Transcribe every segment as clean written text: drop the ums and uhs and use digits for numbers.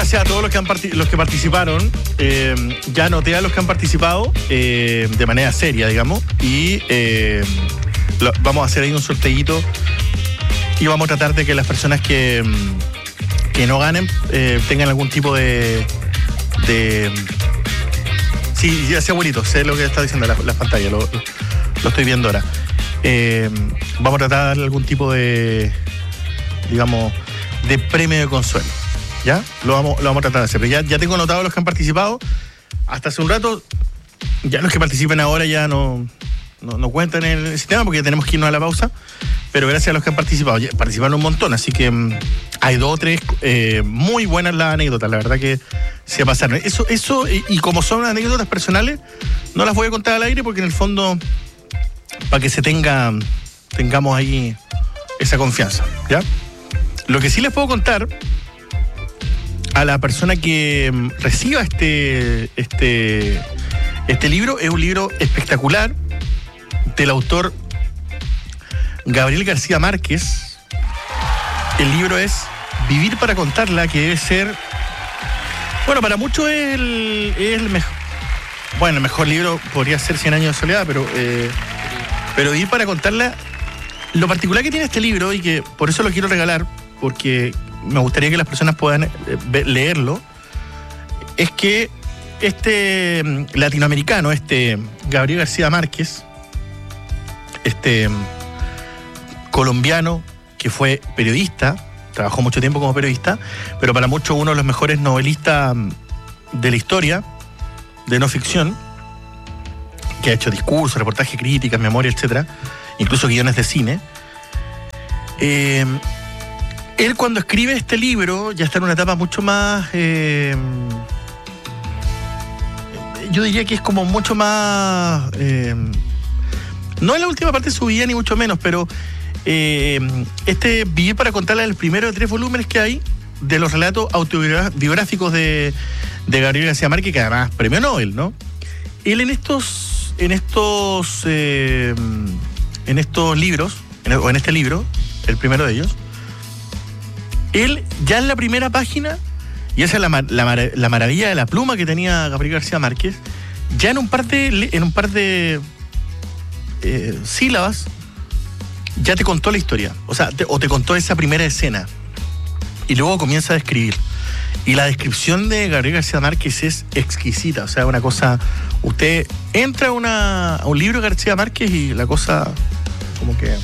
gracias a todos los que participaron. Ya anoté a los que han participado de manera seria, digamos. Y vamos a hacer ahí un sorteíto. Y vamos a tratar de que las personas que no ganen tengan algún tipo de sí, ya sea bonito, sé lo que está diciendo la pantalla, lo estoy viendo ahora. Vamos a tratar de darle algún tipo de, digamos, de premio de consuelo. ¿Ya? Lo vamos a tratar de hacer. Pero ya tengo anotado los que han participado. Hasta hace un rato, ya los que participen ahora ya no cuentan en el sistema porque ya tenemos que irnos a la pausa. Pero gracias a los que han participado, ya participaron un montón. Así que hay 2 o 3 muy buenas las anécdotas. La verdad que se pasaron. Eso y como son anécdotas personales, no las voy a contar al aire porque en el fondo, para que tengamos ahí esa confianza. ¿Ya? Lo que sí les puedo contar a la persona que reciba este libro, es un libro espectacular del autor Gabriel García Márquez. El libro es Vivir para contarla, que debe ser, bueno, para muchos es el mejor, bueno, el mejor libro podría ser 100 años de soledad, pero Vivir para contarla, lo particular que tiene este libro, y que por eso lo quiero regalar, porque me gustaría que las personas puedan leerlo, es que este latinoamericano, Gabriel García Márquez, colombiano, que fue periodista, trabajó mucho tiempo como periodista, pero para muchos uno de los mejores novelistas de la historia, de no ficción, que ha hecho discursos, reportajes, críticas, memoria, etcétera, incluso guiones de cine. Él, cuando escribe este libro, ya está en una etapa mucho más, yo diría que es como mucho más, no en la última parte de su vida ni mucho menos, pero Vivir para contarla es el primero de 3 volúmenes que hay de los relatos autobiográficos de Gabriel García Márquez, que además premio Nobel, ¿no? Él en estos libros, o en este libro, el primero de ellos, él ya en la primera página, y esa es la maravilla de la pluma que tenía Gabriel García Márquez, ya en un par de sílabas ya te contó la historia, o sea, te contó esa primera escena y luego comienza a describir. Y la descripción de Gabriel García Márquez es exquisita, o sea, una cosa, usted entra a un libro de García Márquez y la cosa como que,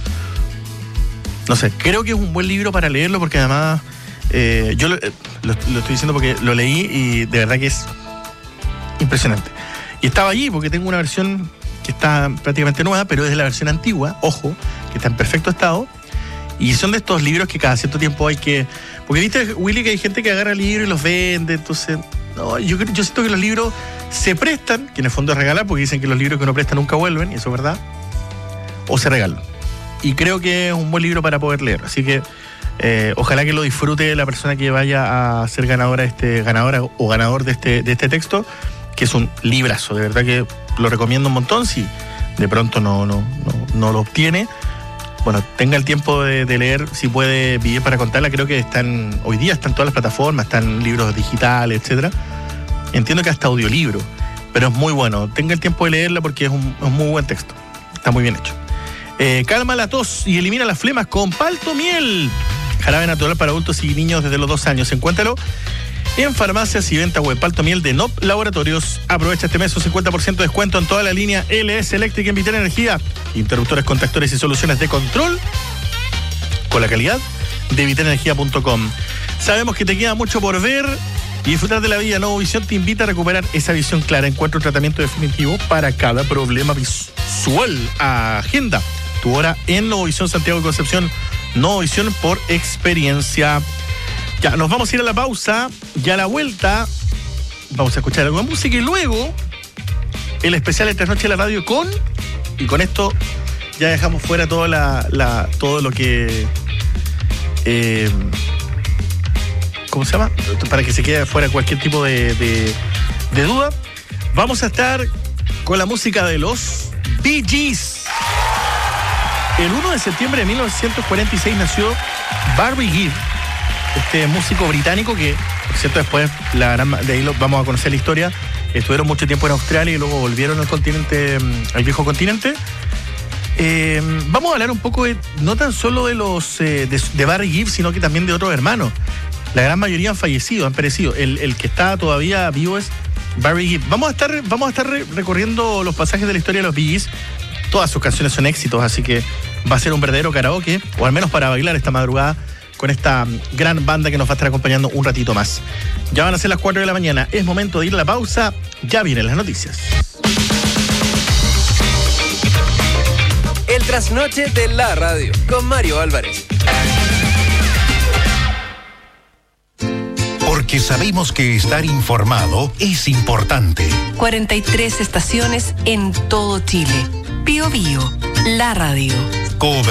no sé, creo que es un buen libro para leerlo porque además yo lo estoy diciendo porque lo leí y de verdad que es impresionante. Y estaba allí porque tengo una versión que está prácticamente nueva, pero es de la versión antigua, ojo, que está en perfecto estado. Y son de estos libros que cada cierto tiempo hay que... Porque viste, Willy, que hay gente que agarra libros y los vende, entonces... No, yo siento que los libros se prestan, que en el fondo es regalar, porque dicen que los libros que uno presta nunca vuelven, y eso es verdad, o se regalan. Y creo que es un buen libro para poder leer. Así que ojalá que lo disfrute la persona que vaya a ser ganadora o ganador de este texto, que es un librazo. De verdad que lo recomiendo un montón. Si de pronto no lo obtiene, bueno, tenga el tiempo de leer, si puede, Vivir para contarla. Creo que hoy día están todas las plataformas, están libros digitales, etcétera. Entiendo que hasta audiolibro, pero es muy bueno. Tenga el tiempo de leerla porque es un muy buen texto. Está muy bien hecho. Calma la tos y elimina las flemas con Palto Miel. Jarabe natural para adultos y niños desde los 2 años. Encuéntralo en farmacias y venta web. Palto Miel de NOP Laboratorios. Aprovecha este mes un 50% de descuento en toda la línea LS Electric en Vital Energía. Interruptores, contactores y soluciones de control con la calidad de vitalenergia.com. Sabemos que te queda mucho por ver y disfrutar de la vida. Novovisión te invita a recuperar esa visión clara. Encuentra un tratamiento definitivo para cada problema visual. Agenda tu hora en Novovisión Santiago de Concepción. Novovisión por experiencia. Ya, nos vamos a ir a la pausa. Ya a la vuelta vamos a escuchar alguna música y luego el especial de Trasnoche de la Radio y con esto ya dejamos fuera todo lo que ¿cómo se llama? Para que se quede fuera cualquier tipo de duda. Vamos a estar con la música de los Bee Gees. El 1 de septiembre de 1946 nació Barry Gibb, este músico británico que Por cierto, después de ahí vamos a conocer la historia. Estuvieron mucho tiempo en Australia y luego volvieron al continente, al viejo continente. Vamos a hablar un poco no tan solo de los de Barry Gibb, sino que también de otros hermanos. La gran mayoría han fallecido, han perecido. El que está todavía vivo es Barry Gibb. Vamos a estar recorriendo los pasajes de la historia de los Bee Gees. Todas sus canciones son éxitos, así que va a ser un verdadero karaoke, o al menos para bailar esta madrugada con esta gran banda que nos va a estar acompañando un ratito más. Ya van a ser las 4 de la mañana. Es momento de ir a la pausa. Ya vienen las noticias. El trasnoche de la radio con Mario Álvarez. Porque sabemos que estar informado es importante. 43 estaciones en todo Chile. Bío Bío, la radio.